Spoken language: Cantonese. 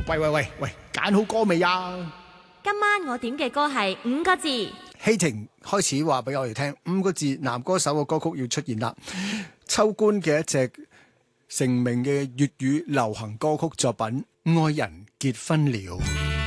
喂，揀好歌未啊？ 今晚我點嘅歌係5個字。 希婷開始話俾我哋聽，5個字男歌手嘅歌曲要出現啦。秋官嘅一隻成名嘅粵語流行歌曲作品《愛人結婚了》。